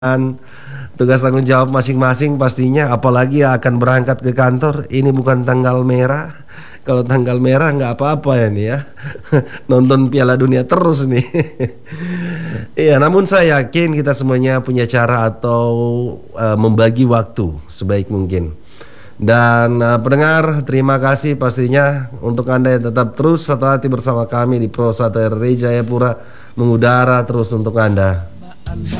tugas tanggung jawab masing-masing pastinya, apalagi yang akan berangkat ke kantor. Ini bukan tanggal merah. Kalau tanggal merah nggak apa-apa ya nih ya. Nonton Piala Dunia terus nih. Iya, namun saya yakin kita semuanya punya cara atau membagi waktu sebaik mungkin. Dan pendengar, terima kasih pastinya untuk Anda yang tetap terus satu hati bersama kami di Pro 1 RRI Jayapura, mengudara terus untuk Anda.